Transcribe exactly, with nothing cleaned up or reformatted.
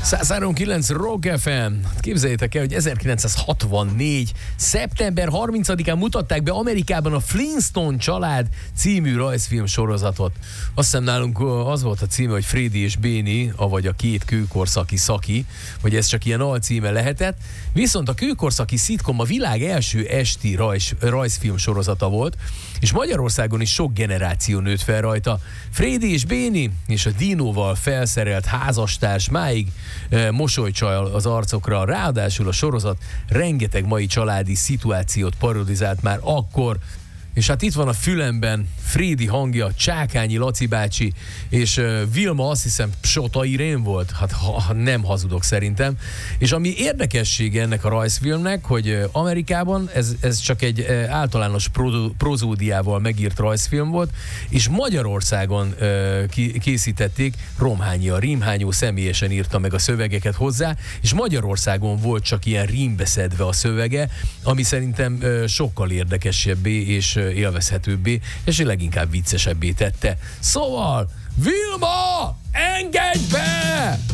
száz három egész kilenc Rock ef em. Képzeljétek el, hogy ezerkilencszázhatvannégy. szeptember harmincadikán mutatták be Amerikában a Flintstone család című rajzfilm sorozatot. Azt hiszem nálunk az volt a címe, hogy Freddy és Béni, avagy a két kőkorszaki szaki, hogy ez csak ilyen alcíme lehetett. Viszont a kőkorszaki szitkom a világ első esti rajz, rajzfilm sorozata volt, és Magyarországon is sok generáció nőtt fel rajta. Freddy és Béni és a Dinóval felszerelt házastárs máig e, mosolycsal az arcokra, ráadásul a sorozat rengeteg mai családi szituációt parodizált már akkor, és hát itt van a fülemben Freddy hangja, Csákányi Laci bácsi, és uh, Vilma azt hiszem Psota Irén volt, hát ha, ha nem hazudok szerintem. És ami érdekessége ennek a rajzfilmnek, hogy uh, Amerikában ez, ez csak egy uh, általános pro, prozódiával megírt rajzfilm volt, és Magyarországon uh, ki, készítették, Romhányi a rímhányó személyesen írta meg a szövegeket hozzá, és Magyarországon volt csak ilyen rímbeszedve a szövege, ami szerintem uh, sokkal érdekesebbé és uh, élvezhetőbbé, és leginkább viccesebbé tette. Szóval, Vilma, engedj be!